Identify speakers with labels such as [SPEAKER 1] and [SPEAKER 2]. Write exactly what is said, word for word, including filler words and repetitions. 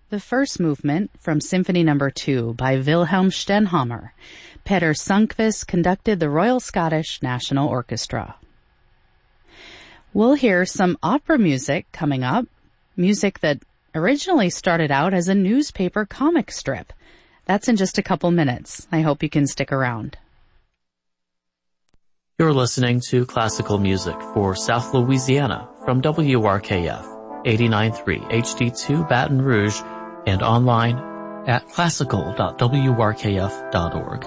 [SPEAKER 1] The first movement from Symphony Number two by Wilhelm Stenhammar. Peter Sundqvist conducted the Royal Scottish National Orchestra. We'll hear some opera music coming up, music that originally started out as a newspaper comic strip. That's in just a couple minutes. I hope you can stick around.
[SPEAKER 2] You're listening to classical music for South Louisiana from W R K F eighty-nine point three H D two Baton Rouge and online at classical dot w r k f dot org.